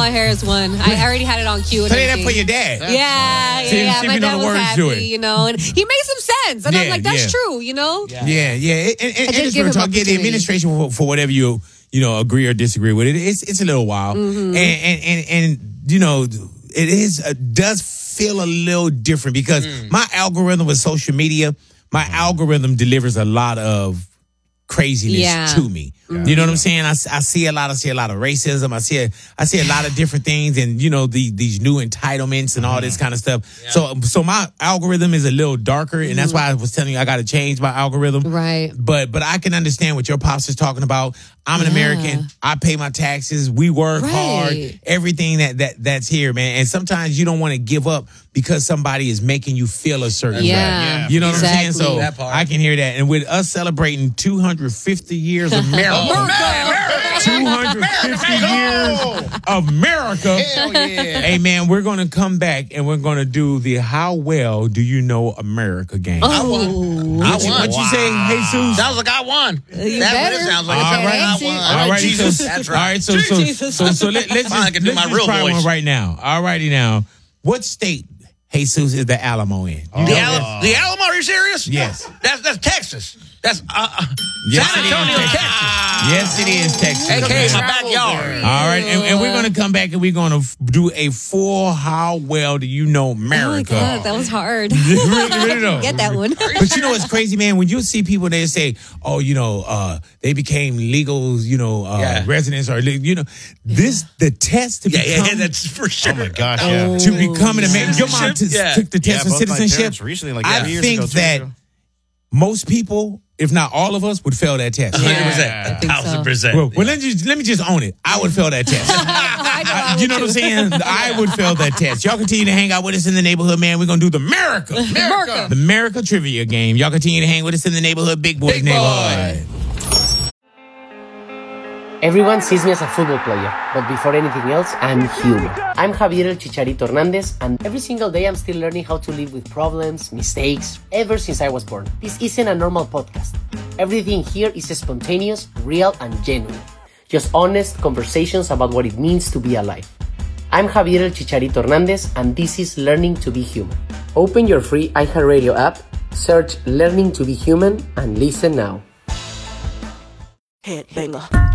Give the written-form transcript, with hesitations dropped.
Kamala Harris won. I already had it on cue. Play that for your dad. Yeah. See My if you know dad the was words happy, to it. you know, and he made some sense. And I'm like, that's true, you know? Yeah. And it's give real him talk. Yeah, the opportunity. administration for whatever you agree or disagree with it. It's a little while, and you know it does feel a little different because my algorithm with social media, my algorithm delivers a lot of craziness to me. You know what I'm saying? I see a lot of racism. I see a lot of different things, and you know these new entitlements and all this kind of stuff. Yeah. So my algorithm is a little darker, and that's why I was telling you I got to change my algorithm. Right. But I can understand what your pops is talking about. I'm an American. I pay my taxes. We work hard. Everything that's here, man. And sometimes you don't want to give up because somebody is making you feel a certain way. You know what I'm saying? So I can hear that. And with us celebrating 250 years of America. 250 years of America. Hell yeah. Hey, man, we're going to come back and we're going to do the How Well Do You Know America game. I won. What you say, Jesus? Sounds like I won. That's what it sounds like. All right. All right, Jesus. That's right. All right, so let's just try one right now. All righty now. What state, Jesus, is the Alamo in? The Alamo, are you serious? Yes. That's Texas. That's Yes, San it is Antonio, Texas. Texas. Yes, it is Texas. AKA my backyard. All right, and we're going to come back and we're going to do a full How Well Do You Know America? Oh my God, that was hard. really though. Get that one. But you know what's crazy, man? When you see people, they say, oh, they became legal, residents or, the test to become. That's for sure. Oh my gosh, yeah. To become an American. Your mom took the test for both my citizenship. parents recently, like I 3 years think ago, 2 that years ago. most people, if not all of us, would fail that test. 100%. 1,000%. Well, let me just own it. I would fail that test. You know what I'm saying? I would fail that test. Y'all continue to hang out with us in the neighborhood, man. We're going to do the the America trivia game. Y'all continue to hang with us in the neighborhood, Big Boys neighborhood. Everyone sees me as a football player, but before anything else, I'm human. I'm Javier El Chicharito Hernandez, and every single day I'm still learning how to live with problems, mistakes, ever since I was born. This isn't a normal podcast. Everything here is spontaneous, real, and genuine. Just honest conversations about what it means to be alive. I'm Javier El Chicharito Hernandez, and this is Learning to be Human. Open your free iHeartRadio app, search Learning to be Human, and listen now. Headbanger.